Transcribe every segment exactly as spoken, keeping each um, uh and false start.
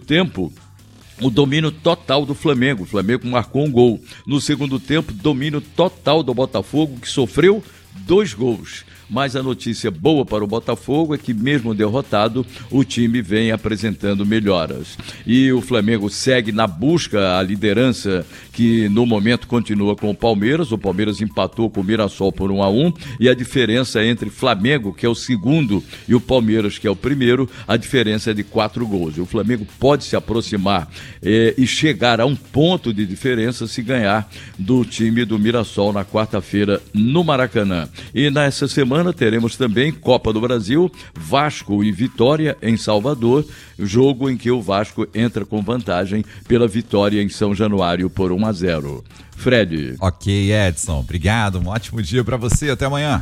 tempo, o domínio total do Flamengo. O Flamengo marcou um gol. No segundo tempo, domínio total do Botafogo, que sofreu dois gols. Mas a notícia boa para o Botafogo é que, mesmo derrotado, o time vem apresentando melhoras. E o Flamengo segue na busca a liderança, que no momento continua com o Palmeiras. O Palmeiras empatou com o Mirassol por um a um, e a diferença entre Flamengo, que é o segundo, e o Palmeiras, que é o primeiro, a diferença é de quatro gols. E o Flamengo pode se aproximar eh, e chegar a um ponto de diferença se ganhar do time do Mirassol na quarta-feira no Maracanã. E nessa semana teremos também Copa do Brasil, Vasco e Vitória em Salvador, jogo em que o Vasco entra com vantagem pela vitória em São Januário por um a zero. Fred. Ok, Edson, obrigado, um ótimo dia para você, até amanhã.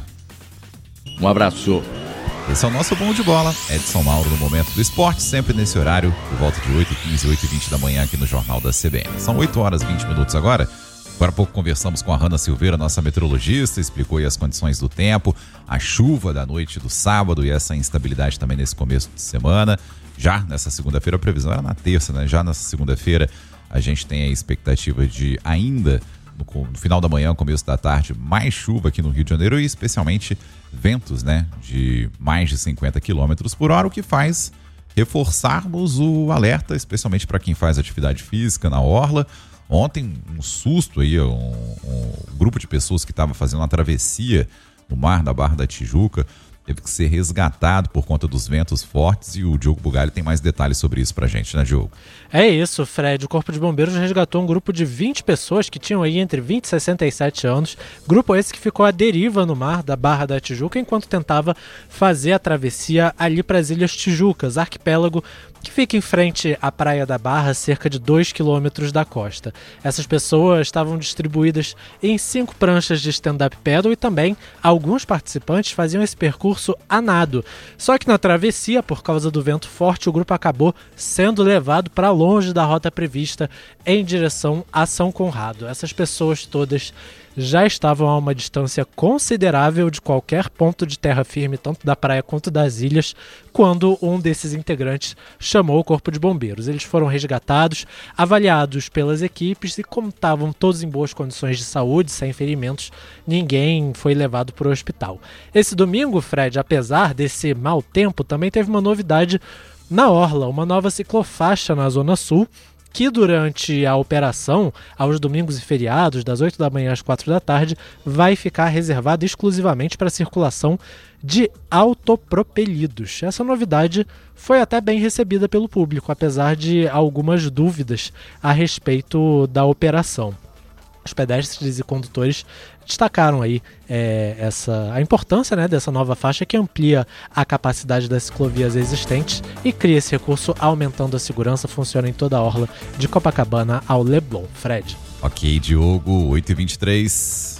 Um abraço. Esse é o nosso Bom de Bola, Edson Mauro no Momento do Esporte, sempre nesse horário, por volta de oito e quinze, oito e vinte da manhã aqui no Jornal da C B N. São oito horas e vinte minutos agora. Agora há pouco conversamos com a Hanna Silveira, nossa meteorologista, explicou aí as condições do tempo, a chuva da noite do sábado e essa instabilidade também nesse começo de semana. Já nessa segunda-feira, a previsão era na terça, né? Já nessa segunda-feira a gente tem a expectativa de ainda, no, no final da manhã, começo da tarde, mais chuva aqui no Rio de Janeiro e especialmente ventos, né? De mais de cinquenta quilômetros por hora, o que faz reforçarmos o alerta, especialmente para quem faz atividade física na orla. Ontem, um susto aí, um, um grupo de pessoas que estava fazendo uma travessia no mar da Barra da Tijuca teve que ser resgatado por conta dos ventos fortes, e o Diogo Bugalho tem mais detalhes sobre isso pra gente, né, Diogo? É isso, Fred. O Corpo de Bombeiros resgatou um grupo de vinte pessoas que tinham aí entre vinte e sessenta e sete anos. Grupo esse que ficou à deriva no mar da Barra da Tijuca enquanto tentava fazer a travessia ali para as Ilhas Tijucas, arquipélago que fica em frente à Praia da Barra, cerca de dois quilômetros da costa. Essas pessoas estavam distribuídas em cinco pranchas de stand-up paddle e também alguns participantes faziam esse percurso a nado. Só que na travessia, por causa do vento forte, o grupo acabou sendo levado para longe da rota prevista em direção a São Conrado. Essas pessoas todas já estavam a uma distância considerável de qualquer ponto de terra firme, tanto da praia quanto das ilhas, quando um desses integrantes chamou o Corpo de Bombeiros. Eles foram resgatados, avaliados pelas equipes, e como estavam todos em boas condições de saúde, sem ferimentos, ninguém foi levado para o hospital. Esse domingo, Fred, apesar desse mau tempo, também teve uma novidade na orla, uma nova ciclofaixa na Zona Sul, que durante a operação, aos domingos e feriados, das oito da manhã às quatro da tarde, vai ficar reservada exclusivamente para a circulação de autopropelidos. Essa novidade foi até bem recebida pelo público, apesar de algumas dúvidas a respeito da operação. Os pedestres e condutores destacaram aí é, essa, a importância, né, dessa nova faixa que amplia a capacidade das ciclovias existentes e cria esse recurso, aumentando a segurança. Funciona em toda a orla de Copacabana ao Leblon. Fred. Ok, Diogo, oito e vinte e três.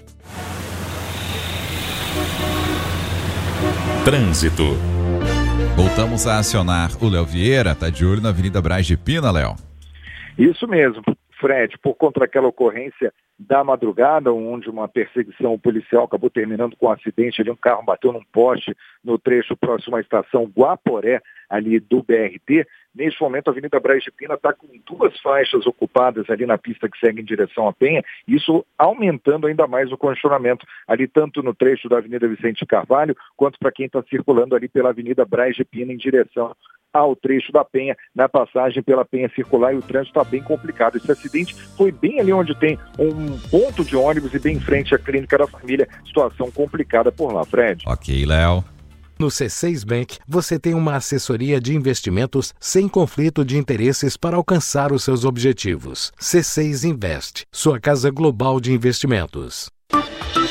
Trânsito. Voltamos a acionar o Léo Vieira, tá de olho na Avenida Braz de Pina, Léo. Isso mesmo, Fred, por conta daquela ocorrência da madrugada, onde uma perseguição policial acabou terminando com um acidente, ali um carro bateu num poste no trecho próximo à estação Guaporé, ali do B R T. Neste momento, a Avenida Braz de Pina está com duas faixas ocupadas ali na pista que segue em direção à Penha, isso aumentando ainda mais o congestionamento ali tanto no trecho da Avenida Vicente Carvalho, quanto para quem está circulando ali pela Avenida Braz de Pina em direção ao trecho da Penha, na passagem pela Penha Circular, e o trânsito está bem complicado. Esse acidente foi bem ali onde tem um ponto de ônibus e bem em frente à Clínica da Família. Situação complicada por lá, Fred. Ok, Léo. No C seis Bank, você tem uma assessoria de investimentos sem conflito de interesses para alcançar os seus objetivos. C seis Invest, sua casa global de investimentos.